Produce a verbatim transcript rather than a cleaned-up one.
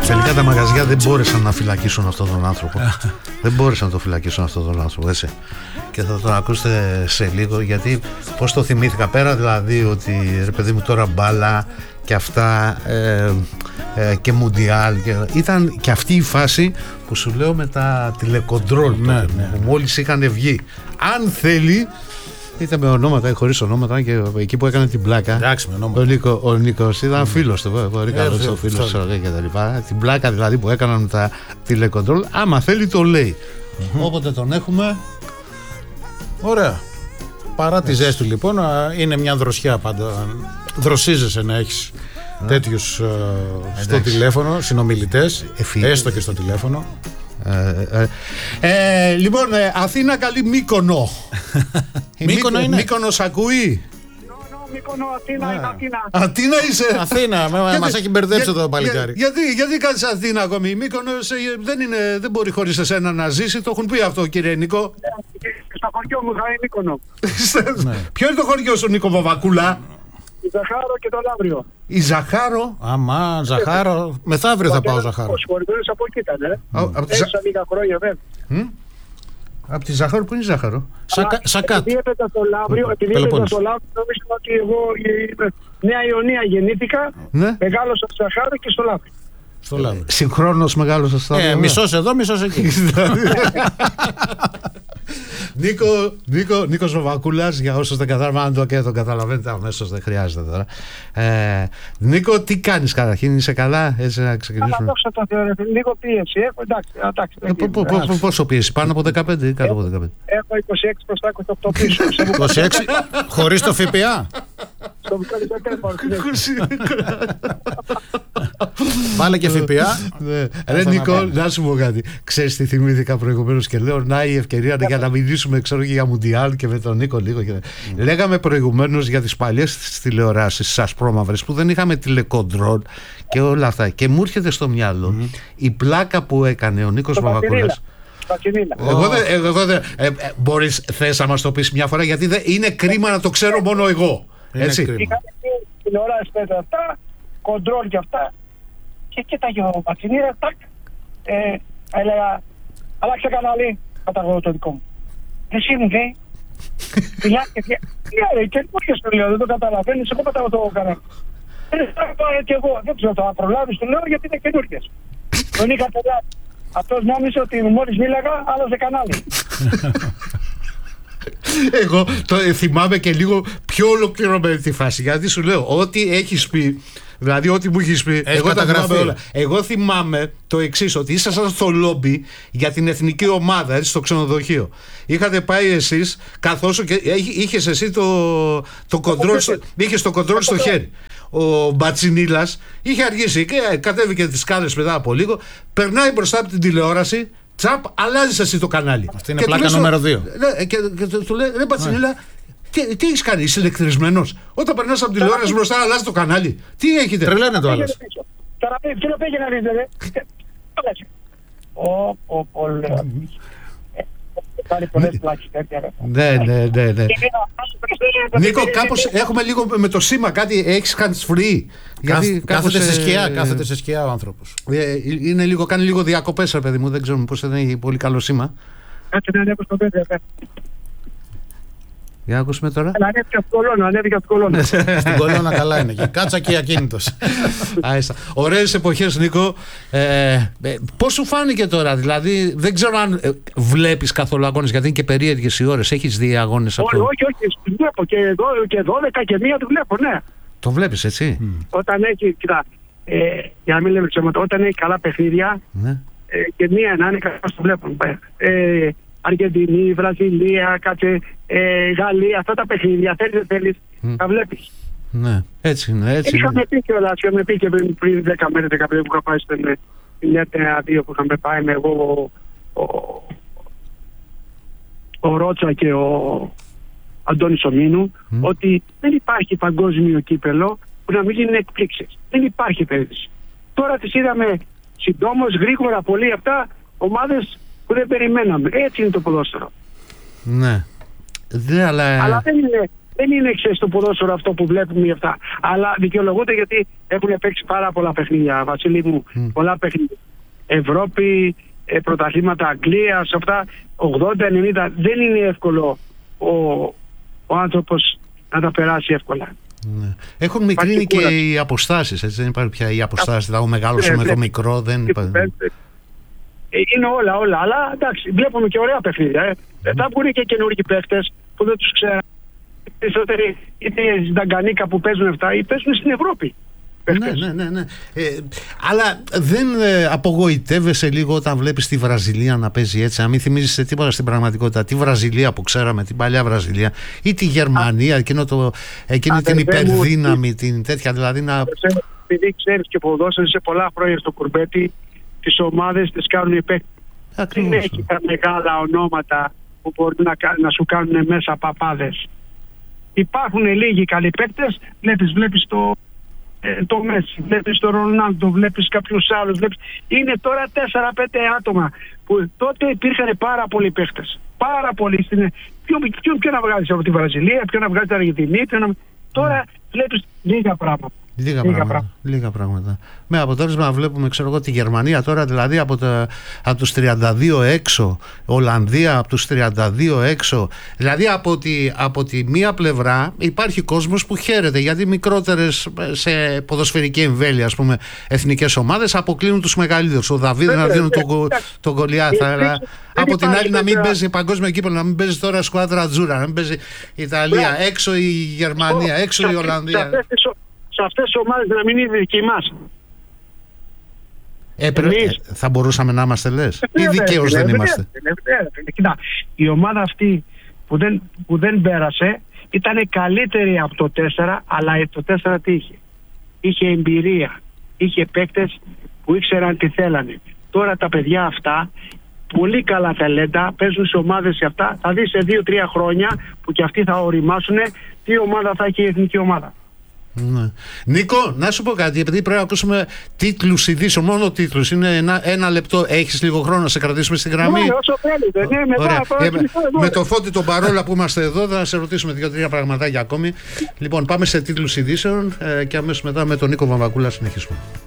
Τελικά τα μαγαζιά δεν μπόρεσαν να φυλακίσουν αυτόν τον άνθρωπο. Δεν μπόρεσαν να το φυλακίσουν αυτόν τον άνθρωπο, έτσι. Και θα τον ακούσετε σε λίγο, γιατί πώς το θυμήθηκα, πέρα δηλαδή ότι ρε παιδί μου τώρα μπάλα και αυτά ε, ε, και μουντιάλ και, ήταν και αυτή η φάση που σου λέω με τα τηλεκοντρόλ, ναι, τότε, ναι. Που μόλις είχαν βγει. Αν θέλει, είτε με ονόματα ή χωρίς ονόματα, και εκεί που έκανε την πλάκα. Εντάξει, με ονόματα. Ο, Νίκο, ο Νίκος ήταν mm. φίλος του, πολύ καλός ο φίλος του και τα λοιπά. Την πλάκα δηλαδή που έκαναν με τα τηλεκοντρόλ, άμα θέλει το λέει. Mm-hmm. Όποτε τον έχουμε. Ωραία. Παρά τη ζέστη του λοιπόν, είναι μια δροσιά πάντα. Δροσίζεσαι να έχεις yeah. τέτοιους uh, στο τηλέφωνο, συνομιλητές, Εφή... έστω και στο τηλέφωνο. Ε, ε, ε, λοιπόν, ε, Αθήνα καλή Μύκονο. Μύκονο είναι. Μύκονος ακούει. Μύκονο, Αθήνα, είναι Αθήνα. Αθήνα είσαι. Αθήνα, μας έχει μπερδέψει εδώ το παλικάρι. Γιατί, γιατί κάνεις Αθήνα ακόμη? Η Μύκονος δεν, είναι, δεν μπορεί χωρίς εσένα να ζήσει. Το έχουν πει αυτό, κύριε Νίκο. Στο χωριό μου θα είναι Μύκονο. Ποιο είναι το χωριό σου, Νίκο Βαβακούλα? Η Ζαχάρο και το Λαύριο. Η Ζαχάρο. Αμά, Ζαχάρο. Μεθαύριο θα πάω Ζαχάρο. Ο σχολημένος από εκεί ήταν, ε. Έζησα λίγα χρόνια, βέβαια. Από τη Ζαχάρο, πού είναι η Ζάχαρο? Σακάτ. Επειδή έπαιζα στο Λαύριο, επειδή έπαιζα στο Λαύριο, νόμιζα ότι εγώ Νέα Ιωνία γεννήθηκα, μεγάλωσα στη Ζαχάρο και στο Λαύριο. Στο Λαύριο. Συγχρόνως μεγάλωσα στα Λαύριο. Ε, μισός εδώ, μισός εκεί. Νίκο, Νίκο, Νίκος Βαβακούλας, για όσους δεν καταλαβαίνουν, αν το και τον καταλαβαίνετε αμέσως, δεν χρειάζεται τώρα. Ε, Νίκο, τι κάνεις καταρχήν, είσαι καλά, έτσι να ξεκινήσουμε? Καλά, λίγο πίεση, έχω, εντάξει, εντάξει. Ε, πόσο πίεση, πάνω από δεκαπέντε ή κάτω από δεκαπέντε? Έχω είκοσι έξι μπροστά, είκοσι οκτώ πίσω. είκοσι έξι, χωρίς το ΦΠΑ. Στο μικρό τηλέφωνο. Βάλε και ΦΠΑ. Ρε Νίκο, να σου πω κάτι. Ξέρεις τι θυμήθηκα προηγουμένως και λέω, να η ευκαιρία για να μιλήσουμε, ξέρω, για Μουντιάλ και με τον Νίκο λίγο. Λέγαμε προηγουμένως για τις παλιές τηλεοράσεις, τις ασπρόμαυρες, που δεν είχαμε τηλεκοντρόλ και όλα αυτά. Και μου έρχεται στο μυαλό η πλάκα που έκανε ο Νίκος Βαβακούλας. Εγώ δεν, εγώ δεν, ε, ε, μπορείς, θες να μας το πεις μια φορά, γιατί δεν, είναι κρίμα να το ξέρω μόνο εγώ. Έτσι. Είχαμε τηλεοράσεις πέτρα αυτά, κοντρόλ και αυτά, και κοίταγε ο Πατσινίρας, τάκ, ε, έλεγα, αλλάξε κανάλι, καταγωγό το δικό μου. Εσύ μου λέει, φιλιά και φιλιά, λέει, και πούχες του λέω, δεν το καταλαβαίνεις, εγώ πατάω το κανάλι. Δεν πάω και εγώ, δεν ξέρω, το προλάβεις, του λέω, γιατί είναι καινούργιες. Τον είχα τελειάσει. Αυτός νόμιζε ότι μόλις μίλαγα, άλλαζε κανάλι. Εγώ το θυμάμαι και λίγο πιο ολοκληρωμένη τη φάση, γιατί σου λέω ό,τι έχεις πει, δηλαδή ό,τι μου έχεις πει, εγώ τα θυμάμαι όλα. Εγώ θυμάμαι το εξής, ότι ήσασταν στο λόμπι για την εθνική ομάδα, έτσι, στο ξενοδοχείο. Είχατε πάει εσείς, καθώς και είχες εσύ το, το κοντρόλ, είχες το κοντρόλ στο χέρι. Ο Μπατσινίλας είχε αργήσει και κατέβηκε τις σκάλες μετά από λίγο, περνάει μπροστά από την τηλεόραση. Τσαπ, αλλάζεις εσύ το κανάλι. Αυτή είναι και πλάκα νούμερο δύο. Ναι, και, και του λέει, ρε Πατσινίλα, τι, τι έχεις κάνει, είσαι ηλεκτρισμένος? Όταν περνάς από την τηλεόραση μπροστά, αλλάζει το κανάλι. Τι έχετε? Τρελαίνε το άλλος. Τώρα τι να πήγε να δείτε, ρε. Ω, ω, ω, λέω. Πάρει πολλές πλάκες τέτοια. Ναι, ναι, ναι, ναι. Νίκο, κάπως έχουμε λίγο με το σήμα κάτι, έχεις κάνει free. Κάθεται σε σκιά, κάθεται σε σκιά ο άνθρωπος. Είναι λίγο, κάνει λίγο διακοπές, ρε παιδί μου, δεν ξέρω πώς δεν έχει πολύ καλό σήμα. Κάτσε να ανέβω στο πέντε. Για να ακούσουμε τώρα. Ανέβηκα στην κολόνα, ανέβηκα στην κολόνα. Στην κολόνα καλά είναι και κάτσα και ακίνητος. Ωραίες εποχές, Νίκο. Ε, πώς σου φάνηκε τώρα, δηλαδή δεν ξέρω αν ε, βλέπεις καθόλου αγώνες, γιατί είναι και περίεργες οι ώρες. Έχεις δει αγώνες από... Όχι, όχι, όχι, βλέπω και, εδώ, και δώδεκα και μία του βλέπω, ναι. Το βλέπεις, έτσι. Mm. Όταν έχει, κοιτά, ε, για να μην λέμε ψέματα, όταν έχει καλά παιχνίδια, ναι. ε, και μία να είναι καλά, το βλέπω. Ε, Αργεντινή, Βραζιλία, κάτσε, ε, Γαλλία, αυτά τα παιχνίδια, θέλεις δεν θέλεις, mm. τα βλέπεις. Ναι, έτσι είναι, έτσι είχαμε είναι. πει και όλα, είχαμε πει και πριν, πριν δέκα μέρες, δεκαπέντε που είχα πάει στην Νέα δύο που είχαμε πάει με εγώ, ο, ο, ο Ρότσα και ο Αντώνης Ομίνου, mm. ότι δεν υπάρχει παγκόσμιο κύπελο που να μην γίνουν εκπλήξεις. Δεν υπάρχει περίπτωση. Τώρα τις είδαμε συντόμως, γρήγορα, πολύ αυτά, ομάδες που δεν περιμέναμε. Έτσι είναι το ποδόσφαιρο. Ναι. Δε, αλλά... αλλά δεν είναι, δεν είναι ξέρεις το ποδόσφαιρο αυτό που βλέπουμε αυτά. Αλλά δικαιολογούνται γιατί έχουν παίξει πάρα πολλά παιχνίδια, Βασίλη μου. Mm. Πολλά παιχνίδια. Ευρώπη, ε, πρωταθλήματα Αγγλίας, αυτά ογδόντα ενενήντα. Δεν είναι εύκολο ο, ο άνθρωπος να τα περάσει εύκολα. Ναι. Έχουν μικρύνει και κούραση. Οι αποστάσεις, έτσι δεν υπάρχει πια οι αποστάσεις. Δηλαδή ο μεγάλος με το μικρό δεν υπάρχει. Είναι όλα, όλα. Αλλά εντάξει, βλέπουμε και ωραία παιχνίδια. Ε. Mm. Θα βγουν και καινούργιοι παίχτες που δεν τους ξέρουν. Περισσότεροι είτε στην Ταγκανίκα που παίζουν αυτά ή παίζουν στην Ευρώπη. Ναι, ναι, ναι, ναι. Ε, αλλά δεν ε, απογοητεύεσαι λίγο όταν βλέπεις τη Βραζιλία να παίζει έτσι? Να μην θυμίζεις τίποτα στην πραγματικότητα. Τη Βραζιλία που ξέραμε, την παλιά Βραζιλία, ή τη Γερμανία, εκείνο το, εκείνη την υπερδύναμη, μου, την τέτοια δηλαδή να... Επειδή ξέρεις και ποδόσφαιρο σε πολλά χρόνια στο κουρμπέτι, τις ομάδες τις κάνουν παίκτες. Δεν έχει τα μεγάλα ονόματα που μπορούν να, να σου κάνουν μέσα παπάδες. Υπάρχουν λίγοι καλοί παίκτες, βλέπεις, βλέπεις το, ε, το Μέση, βλέπεις το Ρονάλντο, βλέπεις κάποιους άλλους. Βλέπεις. Είναι τώρα τέσσερα πέντε άτομα που τότε υπήρχαν πάρα πολλοί παίκτες. Πάρα πολλοί. Στην... Ποιο, ποιο, ποιο να βγάλεις από τη Βραζιλία, ποιο να βγάλεις την Αργεντινή, ποιο να... Τώρα βλέπεις λίγα πράγματα. Λίγα, λίγα, πράγματα, πράγματα. λίγα πράγματα. Με αποτέλεσμα να βλέπουμε, ξέρω εγώ, τη Γερμανία τώρα, δηλαδή από, τα, από τους τριάντα δύο έξω, Ολλανδία από τους τριάντα δύο έξω. Δηλαδή από τη, από τη μία πλευρά υπάρχει κόσμος που χαίρεται, γιατί μικρότερες σε ποδοσφαιρική εμβέλεια, ας πούμε, εθνικές ομάδες αποκλίνουν τους μεγαλύτερους. Ο Δαβίδ να δίνουν τον το Γκολιάθα. Αλλά από την άλλη να μην παίζει παγκόσμιο κύπελλο, να μην παίζει τώρα σκουάδρα Τζούρα, να μην παίζει η Ιταλία, έξω η Γερμανία, έξω η Ολλανδία. Σε αυτές τις ομάδες να μην είναι δική μας. Ε, Εμείς... ε, θα μπορούσαμε να είμαστε, λες, ε, ή δικαίως δεν είμαστε? Κοίτα, η ομάδα αυτή που δεν, που δεν πέρασε ήταν καλύτερη από το τέσσερα, αλλά το τέσσερα τι είχε? Είχε εμπειρία, είχε παίκτες που ήξεραν τι θέλανε. Τώρα τα παιδιά αυτά, πολύ καλά ταλέντα, παίζουν σε ομάδες και αυτά. Θα δεις σε δύο τρία χρόνια που και αυτοί θα οριμάσουν τι ομάδα θα έχει η εθνική ομάδα. Ναι. Νίκο, να σου πω κάτι, επειδή πρέπει να ακούσουμε τίτλους ειδήσεων, μόνο τίτλους, είναι ένα, ένα λεπτό. Έχεις λίγο χρόνο να σε κρατήσουμε στην γραμμή? Ναι, όσο θέλετε. Ναι, μετά, ε, με, με το Φώτη τον Παρόλα που είμαστε εδώ, θα σε ρωτήσουμε δύο-τρία πραγματάκια ακόμη. Λοιπόν, πάμε σε τίτλους ειδήσεων ε, και αμέσως μετά με τον Νίκο Βαμβακούλα συνεχίσουμε.